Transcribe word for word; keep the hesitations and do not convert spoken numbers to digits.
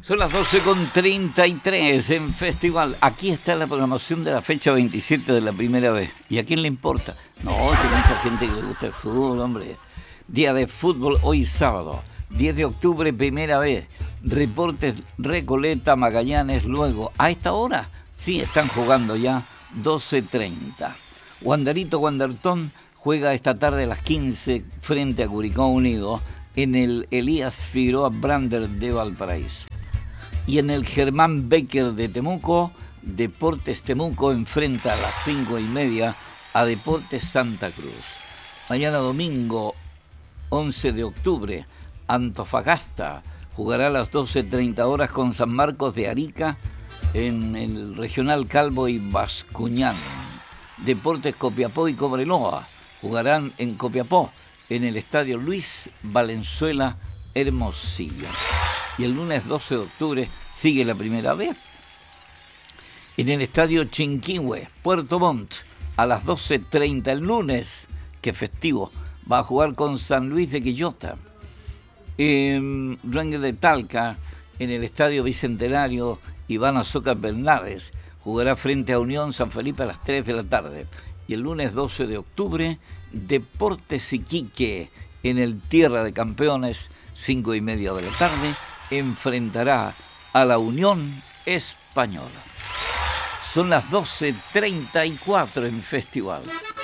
Son las doce con treinta y tres en Festival. Aquí está la programación de la fecha veintisiete de la primera vez. ¿Y a quién le importa? No, si hay mucha gente que le gusta el fútbol, hombre. Día de fútbol hoy sábado. diez de octubre, primera vez. Reportes Recoleta, Magallanes, luego. ¿A esta hora? Sí, están jugando ya doce treinta. Wanderito Wandertón juega esta tarde a las quince frente a Curicó Unido en el Elías Figueroa Brander de Valparaíso. Y en el Germán Becker de Temuco, Deportes Temuco enfrenta a las cinco y media a Deportes Santa Cruz. Mañana domingo, once de octubre, Antofagasta jugará a las doce treinta horas con San Marcos de Arica en el Regional Calvo y Bascuñán. Deportes Copiapó y Cobreloa jugarán en Copiapó, en el Estadio Luis Valenzuela Hermosillo. Y el lunes doce de octubre sigue la primera vez. En el Estadio Chinquihue, Puerto Montt, a las doce treinta el lunes, que festivo, va a jugar con San Luis de Quillota. En Rengue de Talca, en el Estadio Bicentenario, Iván Azócar Bernales, jugará frente a Unión San Felipe a las tres de la tarde. Y el lunes doce de octubre, Deportes Iquique, en el Tierra de Campeones, cinco y media de la tarde, enfrentará a la Unión Española. Son las doce treinta y cuatro en Festival.